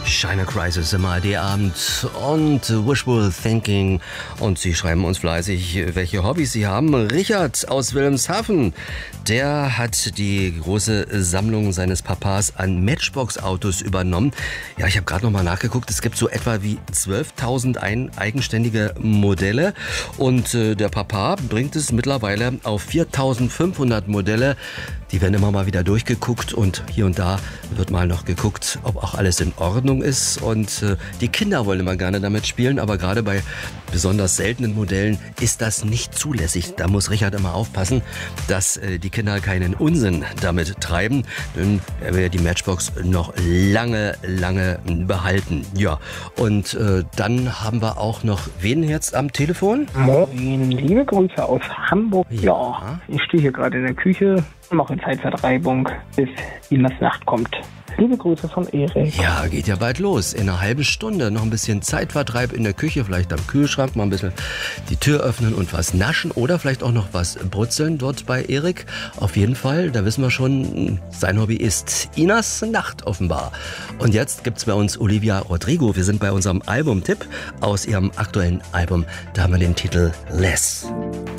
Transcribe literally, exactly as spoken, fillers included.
China Crisis im A R D-Abend und Wishful Thinking. Und Sie schreiben uns fleißig, welche Hobbys Sie haben. Richard aus Wilhelmshaven, der hat die große Sammlung seines Papas an Matchbox-Autos übernommen. Ja, ich habe gerade noch mal nachgeguckt. Es gibt so etwa wie zwölftausend ein eigenständige Modelle. Und äh, der Papa bringt es mittlerweile auf viertausendfünfhundert Modelle. Die werden immer mal wieder durchgeguckt und hier und da wird mal noch geguckt, ob auch alles in Ordnung ist. Und äh, die Kinder wollen immer gerne damit spielen, aber gerade bei besonders seltenen Modellen ist das nicht zulässig. Da muss Richard immer aufpassen, dass äh, die Kinder keinen Unsinn damit treiben, denn er will ja die Matchbox noch lange, lange behalten. Ja, und äh, dann haben wir auch noch wen jetzt am Telefon? Moin, liebe Grüße aus Hamburg. Ja, ja ich stehe hier gerade in der Küche, mache Zeitvertreibung, bis Inas Nacht kommt. Liebe Grüße von Erik. Ja, geht ja bald los. In einer halben Stunde noch ein bisschen Zeitvertreib in der Küche, vielleicht am Kühlschrank mal ein bisschen die Tür öffnen und was naschen oder vielleicht auch noch was brutzeln dort bei Erik. Auf jeden Fall, da wissen wir schon, sein Hobby ist Inas Nacht offenbar. Und jetzt gibt's bei uns Olivia Rodrigo. Wir sind bei unserem Albumtipp aus ihrem aktuellen Album. Da haben wir den Titel Less.